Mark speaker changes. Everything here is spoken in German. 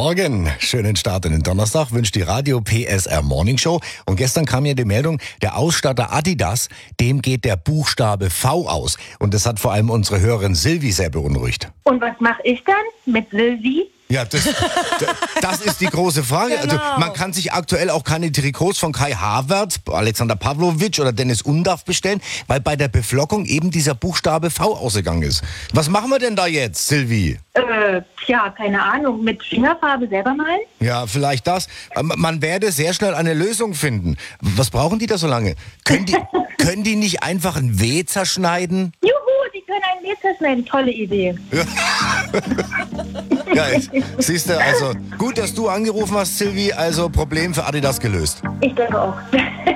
Speaker 1: Morgen, schönen Start in den Donnerstag wünscht die Radio PSR Morning Show. Und gestern kam ja die Meldung, der Ausstatter Adidas, dem geht der Buchstabe V aus. Und das hat vor allem unsere Hörerin Silvi sehr beunruhigt.
Speaker 2: Und was mache ich dann mit Silvi?
Speaker 1: Ja, das ist die große Frage.
Speaker 3: Genau.
Speaker 1: Also man kann sich aktuell auch keine Trikots von Kai Havertz, Alexander Pavlovic oder Dennis Undaff bestellen, weil bei der Beflockung eben dieser Buchstabe V ausgegangen ist. Was machen wir denn da jetzt, Silvi?
Speaker 2: Keine Ahnung. Mit Fingerfarbe selber malen?
Speaker 1: Ja, vielleicht das. Man werde sehr schnell eine Lösung finden. Was brauchen die da so lange? Können die nicht einfach ein W zerschneiden?
Speaker 2: Juhu, die können einen Meter schneiden. Tolle Idee.
Speaker 1: Geil. Siehst du, also gut, dass du angerufen hast, Silvi. Also Problem für Adidas gelöst.
Speaker 2: Ich denke auch.